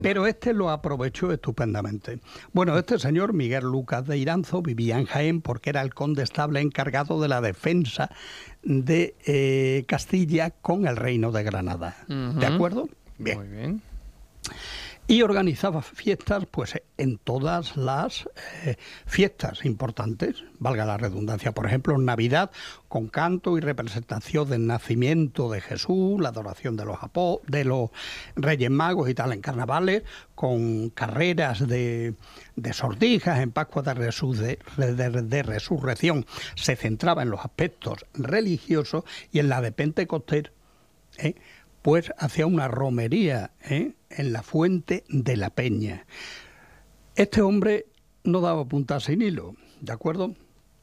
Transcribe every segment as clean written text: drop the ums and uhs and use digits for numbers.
Pero este lo aprovechó estupendamente. Bueno, este señor, Miguel Lucas de Iranzo, vivía en Jaén porque era el condestable encargado de la defensa de Castilla con el Reino de Granada. ¿De acuerdo? Bien. Muy bien. Y organizaba fiestas pues en todas las fiestas importantes, valga la redundancia. Por ejemplo, en Navidad, con canto y representación del nacimiento de Jesús, la adoración de los Reyes Magos y tal. En carnavales, con carreras de sortijas. En Pascua de Resurrección se centraba en los aspectos religiosos, y en la de Pentecostés, pues hacía una romería en la Fuente de la Peña. Este hombre no daba punta sin hilo, ¿de acuerdo?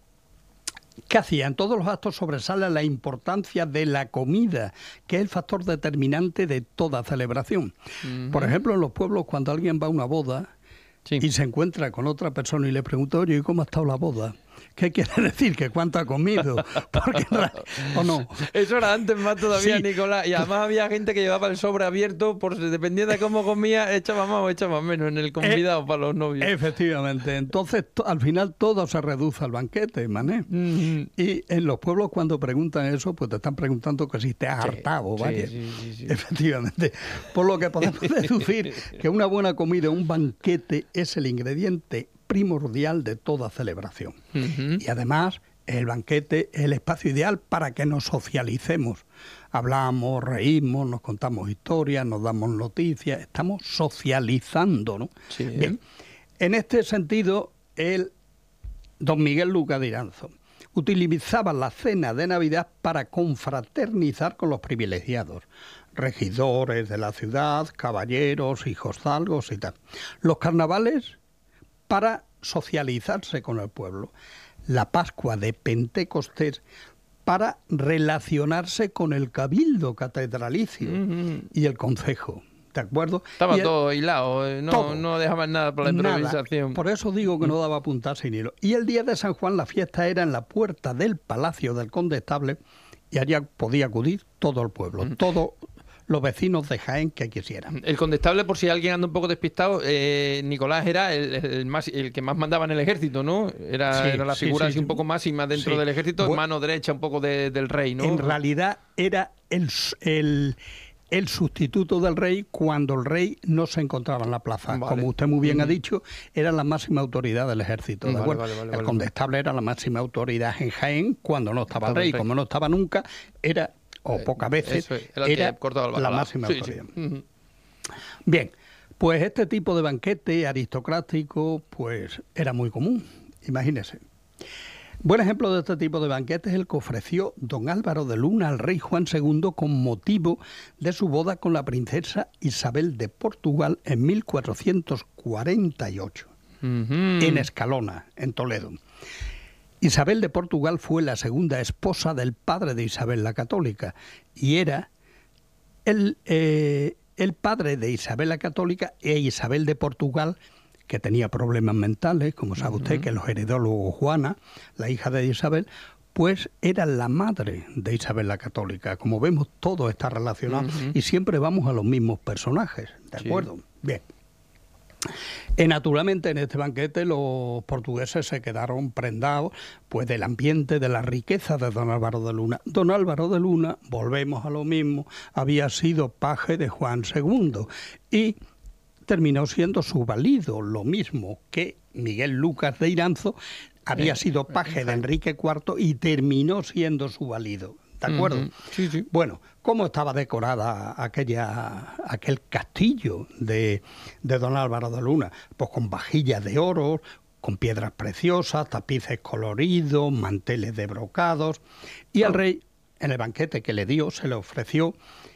¿Qué hacía? En todos los actos sobresale la importancia de la comida, que es el factor determinante de toda celebración. Por ejemplo, en los pueblos, cuando alguien va a una boda y se encuentra con otra persona y le pregunta, oye, ¿y cómo ha estado la boda? ¿Qué quiere decir? ¿Que cuánto ha comido? Porque, ¿o no? Eso era antes más todavía, Sí. Nicolás. Y además había gente que llevaba el sobre abierto, por dependiendo de cómo comía, echaba más o echaba menos en el convidado para los novios. Efectivamente. Entonces, al final todo se reduce al banquete, mané. Y en los pueblos, cuando preguntan eso, pues te están preguntando que si te has hartado, ¿vale? Sí. Efectivamente. Por lo que podemos deducir que una buena comida, un banquete, es el ingrediente primordial de toda celebración. Y además, el banquete es el espacio ideal para que nos socialicemos. Hablamos, reímos, nos contamos historias, nos damos noticias, estamos socializando, ¿no? Sí. Bien. En este sentido, don Miguel Lucas de Iranzo utilizaba la cena de Navidad para confraternizar con los privilegiados, regidores de la ciudad, caballeros, hijosdalgos y tal. Los carnavales para socializarse con el pueblo. La Pascua de Pentecostés para relacionarse con el cabildo catedralicio y el concejo. ¿De acuerdo? Estaba todo hilado, no dejaban nada para la improvisación. Nada. Por eso digo que no daba punta sin hilo. Y el día de San Juan la fiesta era en la puerta del palacio del condestable, y allá podía acudir todo el pueblo, todos los vecinos de Jaén que quisieran. El condestable, por si alguien anda un poco despistado, Nicolás era el que más mandaba en el ejército, ¿no? Era la figura así un poco máxima dentro del ejército, mano derecha un poco del rey, ¿no? En realidad era el sustituto del rey cuando el rey no se encontraba en la plaza. Vale. Como usted muy bien ha dicho, era la máxima autoridad del ejército. ¿De acuerdo? Vale. El condestable era la máxima autoridad en Jaén cuando no estaba el rey. Como no estaba nunca, era, o pocas veces, era la máxima autoridad. Bien, pues este tipo de banquete aristocrático pues era muy común, imagínese. Buen ejemplo de este tipo de banquete es el que ofreció don Álvaro de Luna al rey Juan II con motivo de su boda con la princesa Isabel de Portugal en 1448, en Escalona, en Toledo. Isabel de Portugal fue la segunda esposa del padre de Isabel la Católica y era el padre de Isabel la Católica e Isabel de Portugal, que tenía problemas mentales, como sabe usted, que los heredó luego Juana, la hija de Isabel, pues era la madre de Isabel la Católica. Como vemos, todo está relacionado y siempre vamos a los mismos personajes, ¿de acuerdo? Bien. Naturalmente, en este banquete los portugueses se quedaron prendados pues del ambiente, de la riqueza de don Álvaro de Luna. Don Álvaro de Luna, volvemos a lo mismo, había sido paje de Juan II y terminó siendo su valido, lo mismo que Miguel Lucas de Iranzo había sido paje de Enrique IV y terminó siendo su valido. ¿De acuerdo? Sí. Bueno, ¿cómo estaba decorada aquel castillo de don Álvaro de Luna? Pues con vajillas de oro, con piedras preciosas, tapices coloridos, manteles de brocados. Y al rey, en el banquete que le dio, se le ofreció,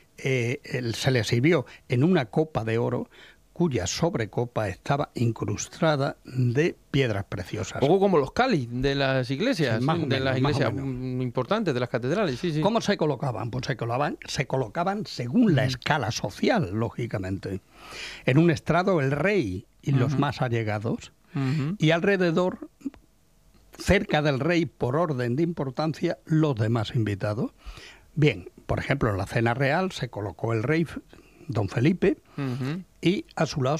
se le sirvió en una copa de oro, cuya sobrecopa estaba incrustada de piedras preciosas. Un poco como los cáliz de las iglesias, de las iglesias importantes, de las catedrales. Sí. ¿Cómo se colocaban? Pues se colocaban según la escala social, lógicamente. En un estrado el rey y los más allegados, y alrededor, cerca del rey, por orden de importancia, los demás invitados. Bien, por ejemplo, en la cena real se colocó el rey don Felipe, y a su lado